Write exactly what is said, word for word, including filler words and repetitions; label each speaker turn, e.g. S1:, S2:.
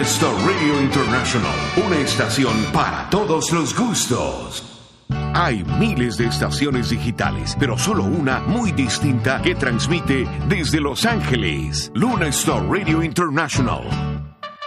S1: Star Radio International, una estación para todos los gustos. Hay miles de estaciones digitales, pero solo una muy distinta que transmite desde Los Ángeles. Luna Star Radio International.